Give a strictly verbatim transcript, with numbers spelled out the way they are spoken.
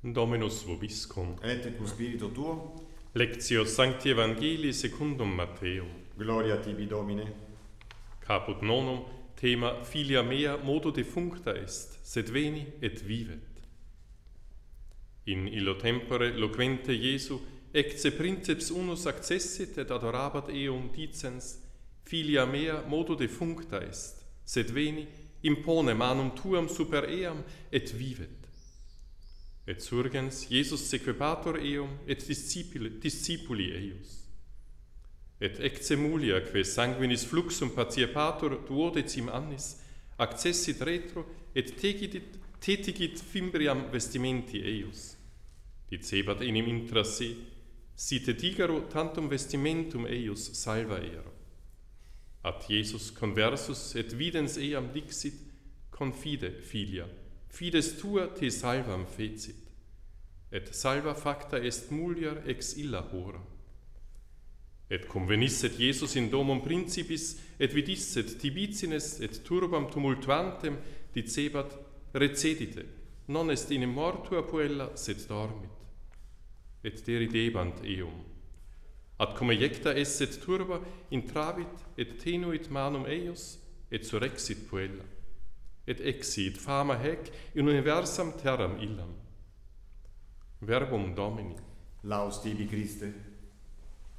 Dominus vobiscum. Et cum spiritu tuo. Lectio Sancti Evangelii secundum Matteum. Gloria tibi, Domine. Caput nonum, thema filia mea modo defuncta est, sed veni et vivet. In illo tempore loquente Iesu, ecce princeps unus accessit et adorabat eum dicens, filia mea modo defuncta est, sed veni, impone manum tuam super eam et vivet. Et surgens Iesus sequebatur eum et discipuli, discipuli eius. Et ecce mulia, que sanguinis fluxum patiepatur duodecim annis, accessit retro et tegidit, tetigit fimbriam vestimenti eius. Dicebat enim intra se, site digaro tantum vestimentum eius salva ero. At Iesus conversus et videns eam dixit, confide, filia, fides tua te salvam fecit. Et salva facta est mulier ex illa hora. Et convenisset Iesus in domum principis, et vidisset tibicines et turbam tumultuantem, dicebat, recedite, non est in mortua puella, sed dormit. Et deridebant eum. Ad cum ejecta esset turba, intravit, et tenuit manum eius, et surrexit puella. Et exit fama hec in universam terram illam. Verbum Domini. Laus tibi, Christe.